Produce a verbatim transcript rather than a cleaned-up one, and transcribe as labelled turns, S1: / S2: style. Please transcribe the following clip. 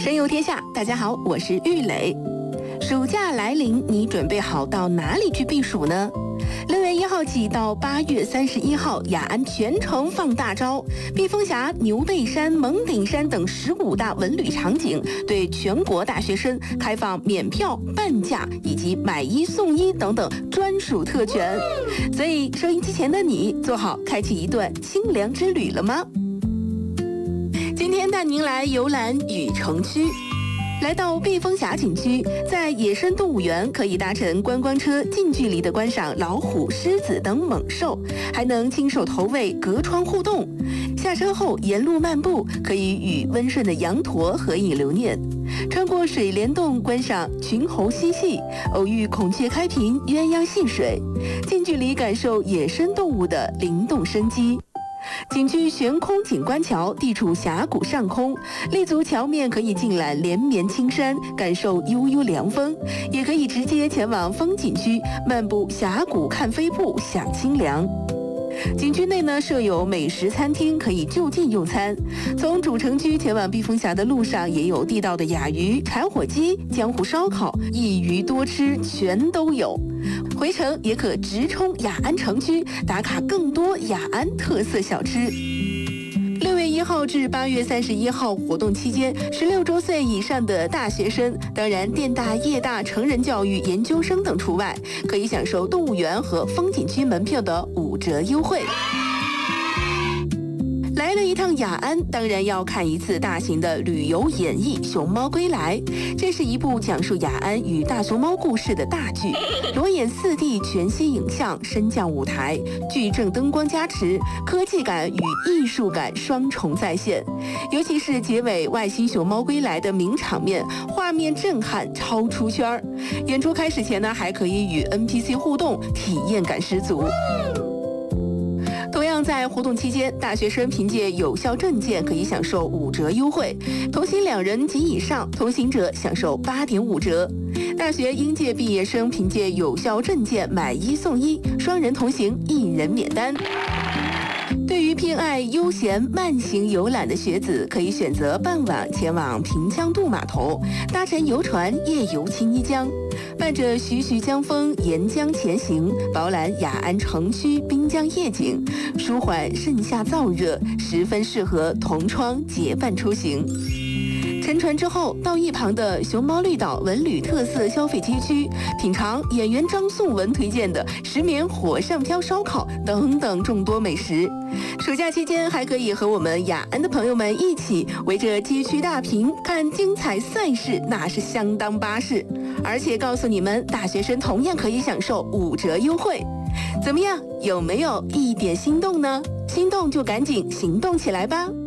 S1: 神游天下，大家好，我是玉磊。暑假来临，你准备好到哪里去避暑呢？六月一号起到八月三十一号，雅安全程放大招，避风峡、牛背山、蒙顶山等十五大文旅场景对全国大学生开放免票、半价以及买一送一等等专属特权。所以收音机前的你，做好开启一段清凉之旅了吗？今天带您来游览雨城区。来到避风峡景区，在野生动物园可以搭乘观光车近距离的观赏老虎、狮子等猛兽，还能亲手投喂、隔窗互动。下车后沿路漫步，可以与温顺的羊驼合影留念。穿过水帘洞观赏群猴嬉戏，偶遇孔雀开屏、鸳鸯戏水，近距离感受野生动物的灵动生机。景区悬空景观桥地处峡谷上空，立足桥面可以尽览连绵青山，感受悠悠凉风；也可以直接前往风景区，漫步峡谷看飞瀑，享清凉。景区内呢设有美食餐厅，可以就近用餐。从主城区前往避风峡的路上，也有地道的雅鱼、柴火鸡、江湖烧烤，一鱼多吃全都有。回程也可直冲雅安城区，打卡更多雅安特色小吃。六月一号至八月三十一号活动期间，十六周岁以上的大学生，当然电大、业大、成人教育研究生等除外，可以享受动物园和风景区门票的五折优惠。来了一趟雅安，当然要看一次大型的旅游演绎《熊猫归来》。这是一部讲述雅安与大熊猫故事的大剧，裸眼 四 D 全息影像，升降舞台，矩阵灯光加持，科技感与艺术感双重再现。尤其是结尾外星熊猫归来的名场面，画面震撼，超出圈儿。演出开始前呢，还可以与 N P C 互动，体验感十足。同样在活动期间，大学生凭借有效证件可以享受五折优惠，同行两人及以上同行者享受 八点五折。大学应届毕业生凭借有效证件买一送一，双人同行一人免单。对于偏爱悠闲慢行游览的学子，可以选择傍晚前往平江渡码头，搭乘游船夜游青衣江，伴着徐徐江风沿江前行，饱览雅安城区滨江夜景，舒缓盛夏燥热，十分适合同窗结伴出行。乘船之后，到一旁的熊猫绿岛文旅特色消费街区，品尝演员张颂文推荐的石棉火上漂烧烤等等众多美食。暑假期间，还可以和我们雅安的朋友们一起围着街区大屏看精彩赛事，那是相当巴适。而且告诉你们，大学生同样可以享受五折优惠。怎么样，有没有一点心动呢？心动就赶紧行动起来吧！